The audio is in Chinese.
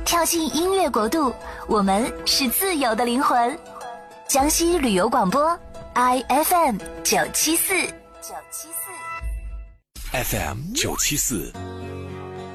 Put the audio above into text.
跳进音乐国度，我们是自由的灵魂。江西旅游广播 ，IFM 974， FM 974，